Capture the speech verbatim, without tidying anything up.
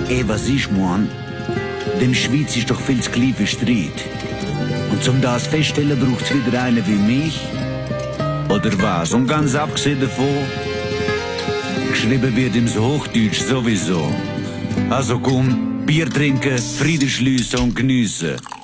Ey, was ich mein? Dem Schweiz ist doch viel zu klein für Streit. Und zum das feststellen braucht's wieder einen wie mich? Oder was? Und ganz abgesehen davon, geschrieben wird im Hochdeutsch sowieso. Also komm, Bier trinken, Frieden schliessen und geniessen.